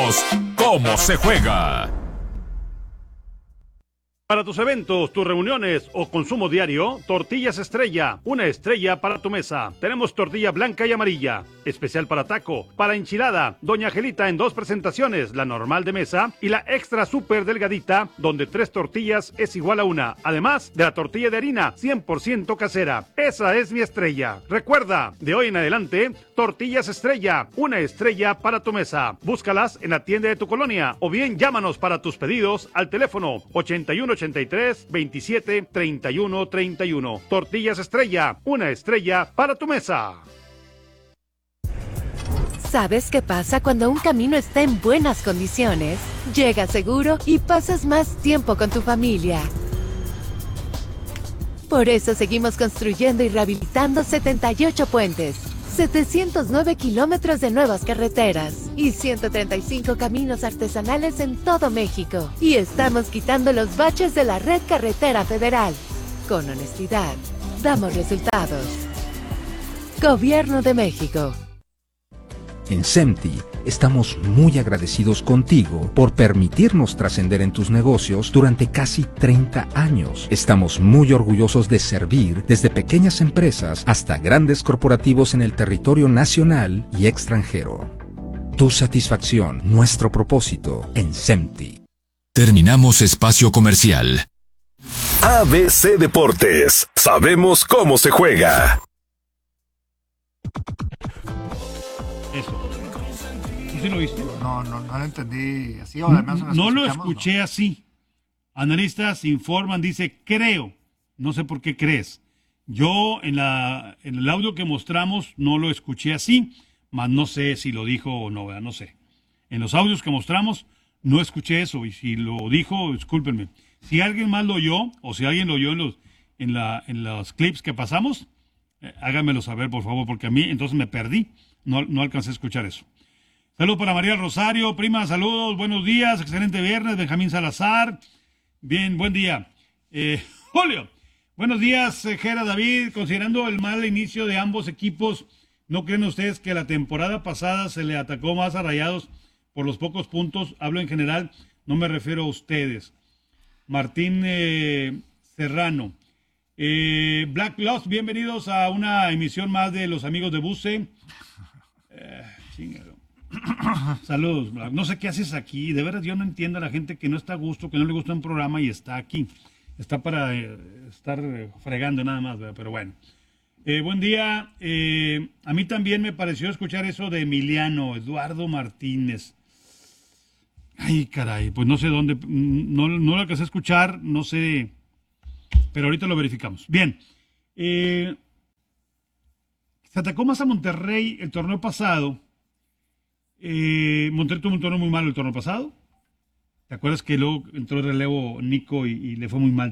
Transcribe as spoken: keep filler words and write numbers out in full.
Sabemos cómo se juega. Para tus eventos, tus reuniones o consumo diario, Tortillas Estrella, una estrella para tu mesa. Tenemos tortilla blanca y amarilla, especial para taco, para enchilada, Doña Angelita en dos presentaciones, la normal de mesa y la extra súper delgadita, donde tres tortillas es igual a una, además de la tortilla de harina, cien por ciento casera. Esa es mi estrella. Recuerda, de hoy en adelante, Tortillas Estrella, una estrella para tu mesa. Búscalas en la tienda de tu colonia o bien llámanos para tus pedidos al teléfono ochenta y uno ochenta y tres, veintisiete, treinta y uno, treinta y uno. Tortillas Estrella, una estrella para tu mesa. ¿Sabes qué pasa cuando un camino está en buenas condiciones? Llegas seguro y pasas más tiempo con tu familia. Por eso seguimos construyendo y rehabilitando setenta y ocho puentes, setecientos nueve kilómetros de nuevas carreteras y ciento treinta y cinco caminos artesanales en todo México. Y estamos quitando los baches de la red carretera federal. Con honestidad, damos resultados. Gobierno de México. En SEMTI estamos muy agradecidos contigo por permitirnos trascender en tus negocios durante casi treinta años. Estamos muy orgullosos de servir desde pequeñas empresas hasta grandes corporativos en el territorio nacional y extranjero. Tu satisfacción, nuestro propósito en SEMTI. Terminamos espacio comercial. A B C Deportes. Sabemos cómo se juega. Eso. ¿Tú sí lo viste? No, no, no lo entendí así. O además no, no lo escuché no. así. Analistas informan, dice, creo. No sé por qué crees. Yo en, la, en el audio que mostramos no lo escuché así, mas no sé si lo dijo o no, ¿verdad? No sé. En los audios que mostramos no escuché eso, y si lo dijo, discúlpenme. Si alguien más lo oyó, o si alguien lo oyó en los, en la, en los clips que pasamos, eh, háganmelo saber, por favor, porque a mí entonces me perdí. No, no alcancé a escuchar eso. Saludos para María Rosario, prima, saludos, buenos días, excelente viernes, Benjamín Salazar. Bien, buen día. Eh, Julio, buenos días, Jera David. Considerando el mal inicio de ambos equipos, ¿no creen ustedes que la temporada pasada se le atacó más a Rayados por los pocos puntos? Hablo en general, no me refiero a ustedes. Martín eh, Serrano. Eh, Black Lost, bienvenidos a una emisión más de Los Amigos de Buce. Eh, Saludos, Black. No sé qué haces aquí. De verdad, yo no entiendo a la gente que no está a gusto, que no le gusta un programa y está aquí. Está para eh, estar eh, fregando nada más, ¿verdad? Pero bueno. Eh, buen día. Eh, a mí también me pareció escuchar eso de Emiliano, Eduardo Martínez. Ay, caray, pues no sé dónde, no, no lo alcancé a escuchar, no sé, pero ahorita lo verificamos. Bien, eh, se atacó más a Monterrey el torneo pasado. Eh, Monterrey tuvo un torneo muy malo el torneo pasado. ¿Te acuerdas que luego entró el relevo Nico y, y le fue muy mal